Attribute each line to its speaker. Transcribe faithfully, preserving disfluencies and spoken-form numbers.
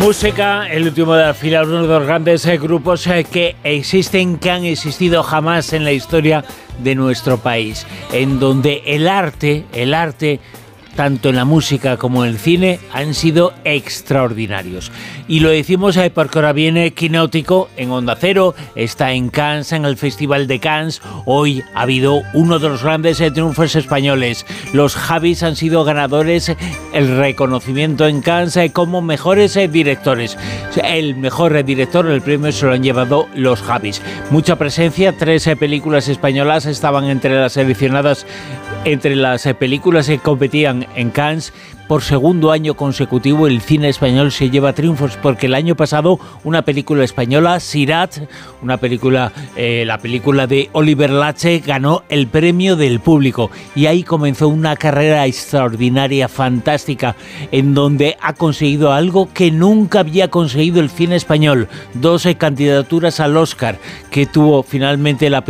Speaker 1: música, el último de la fila, uno de los grandes eh, grupos eh, que existen, que han existido jamás en la historia de nuestro país, en donde el arte, el arte, tanto en la música como en el cine, han sido extraordinarios. Y lo decimos eh, porque ahora viene Quinótico en Onda Cero, está en Cannes, en el Festival de Cannes. Hoy ha habido uno de los grandes eh, triunfos españoles. Los Javis han sido ganadores, el reconocimiento en Cannes eh, como mejores eh, directores. El mejor eh, director, el premio se lo han llevado los Javis. Mucha presencia, tres eh, películas españolas estaban entre las seleccionadas, entre las eh, películas que competían en Cannes. Por segundo año consecutivo el cine español se lleva triunfos, porque el año pasado una película española, Sirat, una película, eh, la película de Oliver Lache, ganó el premio del público, y ahí comenzó una carrera extraordinaria, fantástica, en donde ha conseguido algo que nunca había conseguido el cine español: doce candidaturas al Oscar, que tuvo finalmente la